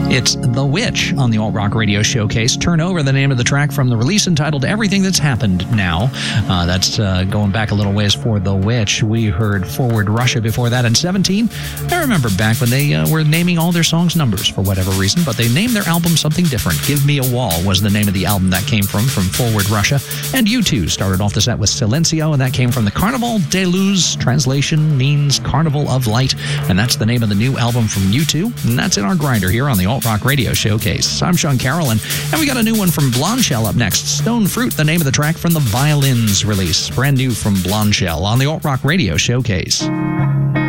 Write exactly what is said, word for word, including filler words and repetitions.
It's The Witch on the Alt Rock Radio Showcase. Turn Over, the name of the track from the release entitled Everything That's Happened Now. Uh, that's uh, going back a little ways for The Witch. We heard Forward Russia before that in seventeen. I remember back when they uh, were naming all their songs numbers for whatever reason, but they named their album something different. Give Me a Wall was the name of the album that came from, from Forward Russia. And U two started off the set with Silencio, and that came from the Carnival de Luz. Translation means Carnival of Light, and that's the name of the new album from U two. And that's in our grinder here on the Alt Rock Radio Showcase. I'm Sean Carroll, and we got a new one from Blondshell up next. Stone Fruit, the name of the track from the Violins release. Brand new from Blondshell on the Alt Rock Radio Showcase.